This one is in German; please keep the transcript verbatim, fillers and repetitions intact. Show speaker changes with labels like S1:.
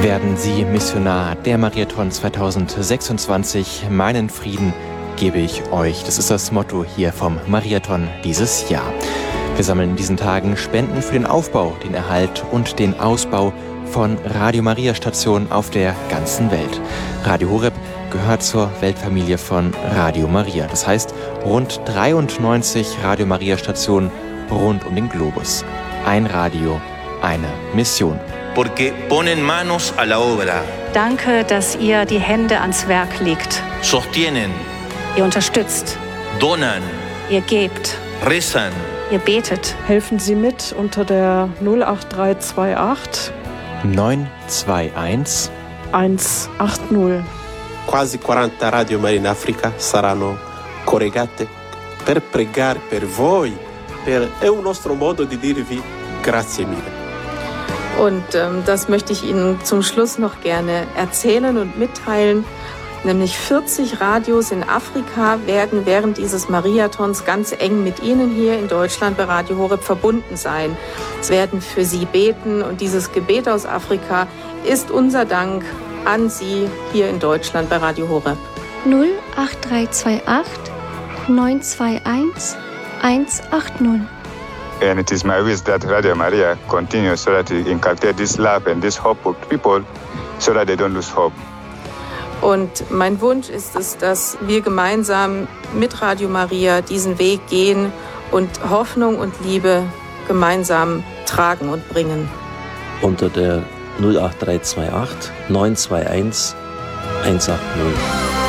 S1: Werden Sie Missionar der Mariathon zweitausendsechsundzwanzig. Meinen Frieden gebe ich euch. Das ist das Motto hier vom Mariathon dieses Jahr. Wir sammeln in diesen Tagen Spenden für den Aufbau, den Erhalt und den Ausbau von Radio Maria Stationen auf der ganzen Welt. Radio Horeb gehört zur Weltfamilie von Radio Maria. Das heißt, rund dreiundneunzig Radio Maria Stationen rund um den Globus. Ein Radio, eine Mission.
S2: Porque ponen manos a la obra.
S3: Danke, dass ihr die Hände ans Werk legt.
S2: Sostienen.
S3: Ihr unterstützt.
S2: Donan.
S3: Ihr gebt.
S2: Rezan.
S3: Ihr betet.
S4: Helfen Sie mit unter der null acht drei zwei acht
S1: neun zwei eins
S4: eins acht null.
S5: Quasi quaranta Radio Maria in Africa saranno collegate per pregare per voi. Per, è un nostro modo di dirvi grazie mille.
S6: Und ähm, das möchte ich Ihnen zum Schluss noch gerne erzählen und mitteilen. Nämlich vierzig Radios in Afrika werden während dieses Mariathons ganz eng mit Ihnen hier in Deutschland bei Radio Horeb verbunden sein. Es werden für Sie beten und dieses Gebet aus Afrika ist unser Dank an Sie hier in Deutschland bei Radio Horeb.
S7: null acht drei zwei acht neun zwei eins eins acht null.
S8: And it is my wish that Radio Maria continues so that it inculcates this love and this hope of people so that they don't lose hope.
S6: Und mein Wunsch ist es, dass wir gemeinsam mit Radio Maria diesen Weg gehen und Hoffnung und Liebe gemeinsam tragen und bringen.
S9: Unter der null acht drei zwei acht neun zwei eins eins acht null.